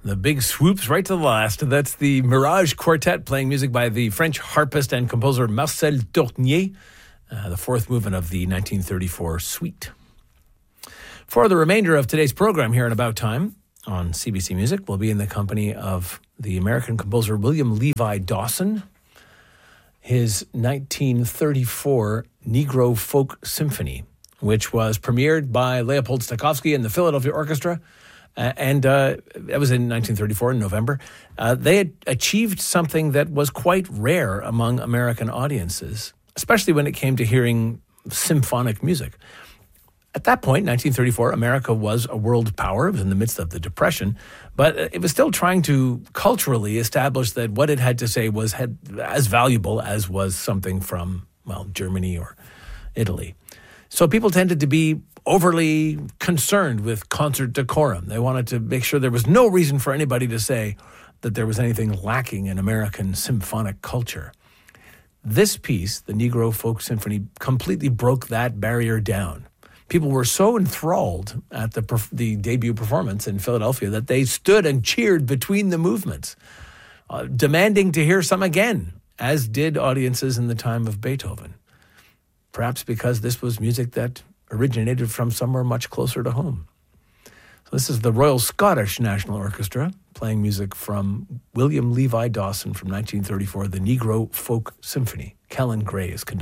The big swoops right to the last. That's the Mirage Quartet playing music by the French harpist and composer Marcel Tournier, the fourth movement of the 1934 suite. For the remainder of today's program here in About Time on CBC Music, we'll be in the company of the American composer William Levi Dawson, his 1934 Negro Folk Symphony, which was premiered by Leopold Stokowski and the Philadelphia Orchestra. And that was in 1934 in November. They had achieved something that was quite rare among American audiences, especially when it came to hearing symphonic music. At that point, 1934, America was a world power. It was in the midst of the Depression, but it was still trying to culturally establish that what it had to say was as valuable as was something from, Germany or Italy. So people tended to be overly concerned with concert decorum. They wanted to make sure there was no reason for anybody to say that there was anything lacking in American symphonic culture. This piece, the Negro Folk Symphony, completely broke that barrier down. People were so enthralled at the debut performance in Philadelphia that they stood and cheered between the movements, demanding to hear some again, as did audiences in the time of Beethoven. Perhaps because this was music that originated from somewhere much closer to home. So this is the Royal Scottish National Orchestra playing music from William Levi Dawson from 1934, the Negro Folk Symphony. Kellen Gray is conducting.